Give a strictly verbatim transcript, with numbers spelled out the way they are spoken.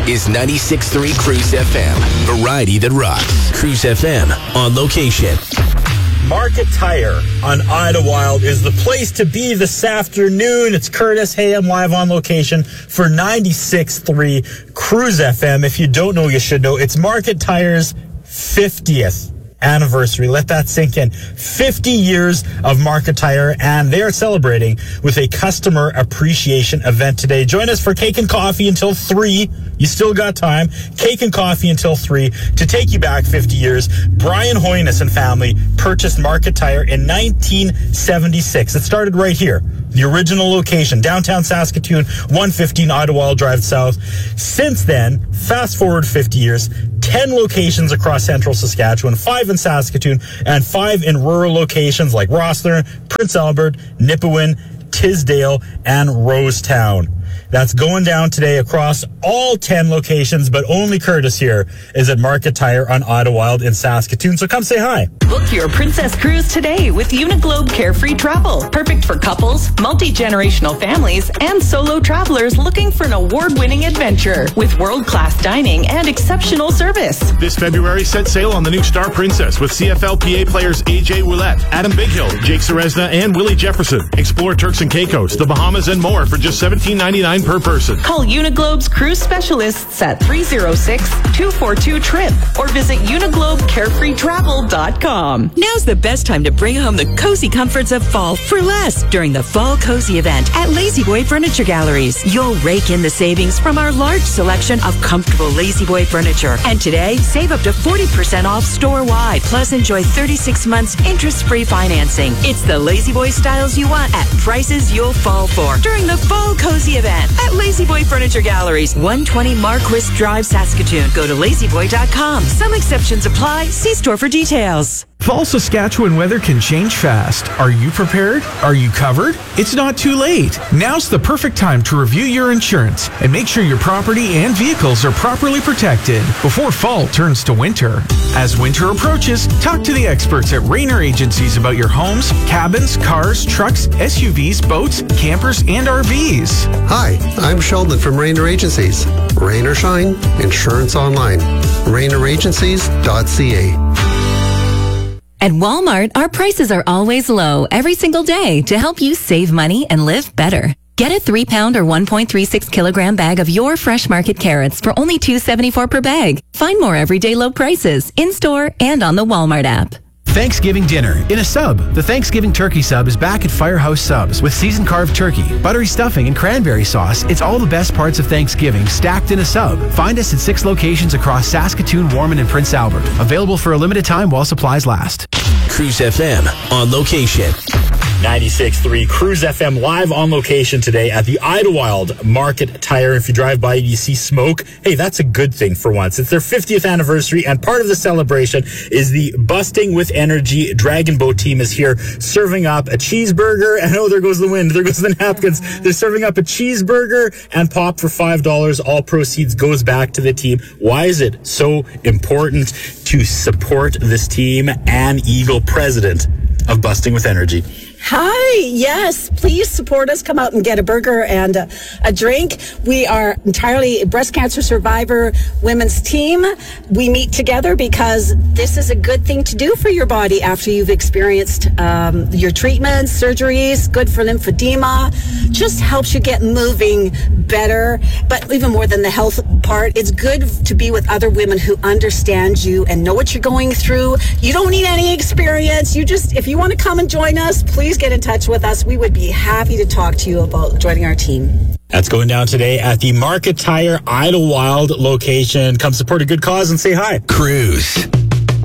is ninety-six point three Cruise F M. Variety that rocks. Cruise F M on location. Market Tire on Idlewild is the place to be this afternoon. It's Curtis. Hey, I'm live on location for ninety-six point three Cruise F M. If you don't know, you should know. It's Market Tire's fiftieth anniversary. Let that sink in. fifty years of Market Tire, and they are celebrating with a customer appreciation event today. Join us for cake and coffee until three. You still got time. Cake and coffee until three to take you back fifty years. Brian Hoynes and family purchased Market Tire in nineteen seventy-six. It started right here. The original location, downtown Saskatoon, one fifteen Idlewild Drive South. Since then, fast forward fifty years, ten locations across central Saskatchewan, five in Saskatoon, and five in rural locations like Rossler, Prince Albert, Nipawin, Tisdale, and Rosetown. That's going down today across all ten locations, but only Curtis here is at Market Tire on Idlewild in Saskatoon. So come say hi. Book your Princess Cruise today with Uniglobe Carefree Travel. Perfect for couples, multi-generational families, and solo travelers looking for an award-winning adventure with world-class dining and exceptional service. This February, set sail on the new Star Princess with C F L P A players A J Ouellette, Adam Bighill, Jake Serezna, and Willie Jefferson. Explore Turks and Caicos, the Bahamas, and more for just seventeen ninety-nine per person. Call Uniglobe's cruise specialists at three oh six, two four two, T R I P or visit uniglobe carefree travel dot com. Now's the best time to bring home the cozy comforts of fall for less during the Fall Cozy event at Lazy Boy Furniture Galleries. You'll rake in the savings from our large selection of comfortable Lazy Boy furniture. And today, save up to forty percent off store-wide. Plus, enjoy thirty-six months interest-free financing. It's the Lazy Boy styles you want at prices you'll fall for during the Fall Cozy event at Lazy Boy Furniture Galleries, one twenty Marquis Drive, Saskatoon. Go to lazy boy dot com. Some exceptions apply. See store for details. Fall Saskatchewan weather can change fast. Are you prepared? Are you covered? It's not too late. Now's the perfect time to review your insurance and make sure your property and vehicles are properly protected before fall turns to winter. As winter approaches, talk to the experts at Rainer Agencies about your homes, cabins, cars, trucks, S U Vs, boats, campers, and R Vs. Hi, I'm Sheldon from Rainer Agencies. Rain or shine, insurance online. rainer agencies dot c a. At Walmart, our prices are always low every single day to help you save money and live better. Get a three pound or one point three six kilogram bag of your fresh market carrots for only two dollars and seventy-four cents per bag. Find more everyday low prices in-store and on the Walmart app. Thanksgiving dinner in a sub. The Thanksgiving turkey sub is back at Firehouse Subs with seasoned carved turkey, buttery stuffing, and cranberry sauce. It's all the best parts of Thanksgiving stacked in a sub. Find us at six locations across Saskatoon, Warman, and Prince Albert. Available for a limited time while supplies last. Cruise F M on location. ninety-six point three Cruise F M live on location today at the Idlewild Market Tire. If you drive by and you see smoke, hey, that's a good thing for once. It's their fiftieth anniversary, and part of the celebration is the Busting with Energy Dragon Boat team is here serving up a cheeseburger. And oh, there goes the wind. There goes the napkins. They're serving up a cheeseburger and pop for five dollars. All proceeds goes back to the team. Why is it so important to support this team? Ann Eagle, president of Busting with Energy. Hi, yes, please support us. Come out and get a burger and a, a drink. We are entirely a breast cancer survivor women's team. We meet together because this is a good thing to do for your body after you've experienced um, your treatments, surgeries, good for lymphedema. Just helps you get moving better. But even more than the health part, it's good to be with other women who understand you and know what you're going through. You don't need any experience. You just, if you want to come and join us, please get in touch with us. We would be happy to talk to you about joining our team. That's going down today at the Market Tire Idlewild location. Come support a good cause and say hi. Cruise.